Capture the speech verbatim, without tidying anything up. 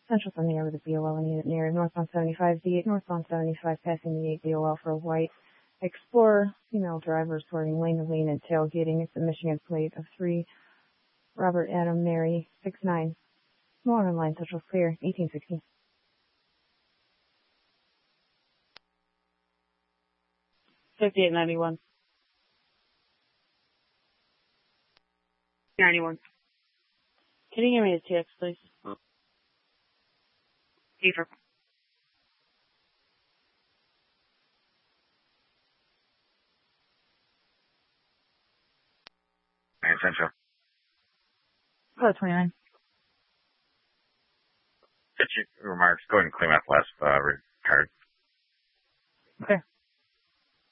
Central from the air with a B O L and unit near northbound seventy-five D eight, northbound seventy-five passing the eight B O L for a white Explorer, female driver swerving lane to lane and tailgating. It's a Michigan plate of three, Robert Adam Mary, six nine. Modern line, Central clear, eighteen sixteen. fifty-eight ninety-one. ninety-one. Can you give me the T X, please? Fever. Nine Central. Oh, twenty-nine. Get your remarks. Go ahead and claim that last uh, card. Okay.